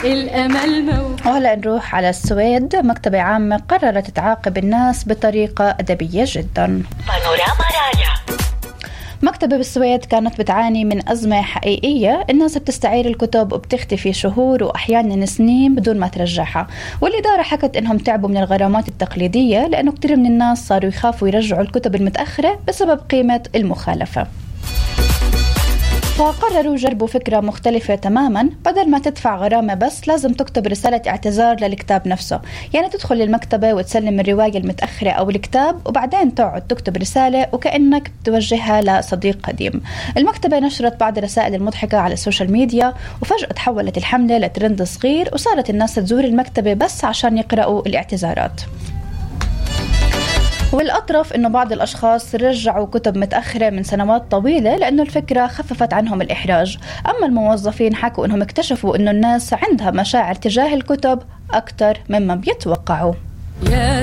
الأمل موجود. وهلا نروح على السويد. مكتبة عامة قررت تعاقب الناس بطريقة أدبية جدا. بانوراما رايا. مكتبة بالسويد كانت بتعاني من أزمة حقيقية، الناس بتستعير الكتب وبتختفي شهور وأحيانا سنين بدون ما ترجعها، والإدارة حكت إنهم تعبوا من الغرامات التقليدية لأنه كتير من الناس صاروا يخافوا يرجعوا الكتب المتأخرة بسبب قيمة المخالفة. فقرروا يجربوا فكرة مختلفة تماما، بدل ما تدفع غرامة بس لازم تكتب رسالة اعتذار للكتاب نفسه، يعني تدخل المكتبة وتسلم الرواية المتأخرة أو الكتاب وبعدين تقعد تكتب رسالة وكأنك بتوجهها لصديق قديم. المكتبة نشرت بعض الرسائل المضحكة على السوشيال ميديا، وفجأة تحولت الحملة لترند صغير وصارت الناس تزور المكتبة بس عشان يقرأوا الاعتذارات. والأطرف إنه بعض الأشخاص رجعوا كتب متأخرة من سنوات طويلة لأنه الفكرة خففت عنهم الإحراج. أما الموظفين حكوا إنهم اكتشفوا إنه الناس عندها مشاعر تجاه الكتب أكتر مما بيتوقعوا.